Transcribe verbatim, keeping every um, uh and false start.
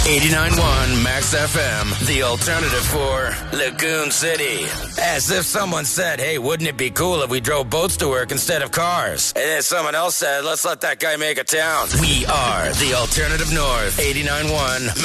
eighty-nine point one Max F M, the alternative for Lagoon City. As if someone said, hey, wouldn't it be cool if we drove boats to work instead of cars? And then someone else said, let's let that guy make a town. We are the alternative north, eighty-nine point one